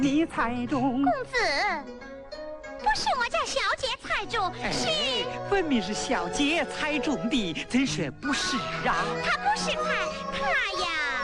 你猜中。 公子，不是我家小姐猜中，是分明是小姐猜中的，怎说不是啊？ 她不是猜，她